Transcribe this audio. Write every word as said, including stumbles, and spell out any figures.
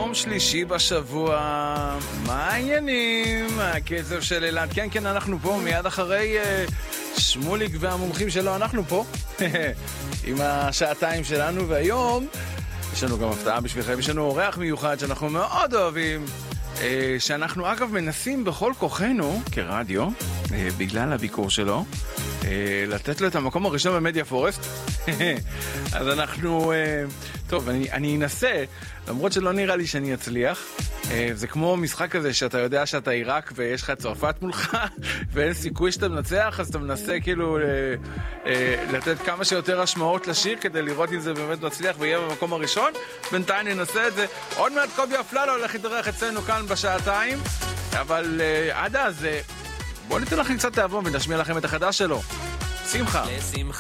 יום שלישי בשבוע, מה העניינים? הקצב של אילת, כן כן אנחנו פה מיד אחרי uh, שמוליק והמומחים שלו, אנחנו פה עם השעתיים שלנו, והיום יש לנו גם הפתעה בשבילכם, יש לנו אורח מיוחד שאנחנו מאוד אוהבים, uh, שאנחנו אגב מנסים בכל כוחנו כרדיו, uh, בגלל הביקור שלו, uh, לתת לו את המקום הראשון במדיה פורסט. אז אנחנו, uh, טוב, אני, אני אנסה, למרות שלא נראה לי שאני אצליח. זה כמו משחק כזה שאתה יודע שאתה עיראק ויש לך צרפת מולך ואין סיכוי שאתה מנצח, אז אתה מנסה כאילו לתת כמה שיותר השמעות לשיר כדי לראות אם זה באמת מצליח ויהיה במקום הראשון. בינתיים ננסה את זה. עוד מעט קובי אפללו הולך להתארח אצלנו כאן בשעתיים, אבל עד אז בואו ניתן לכם קצת תיאבון ונשמיע לכם את החדש שלו, שמחה.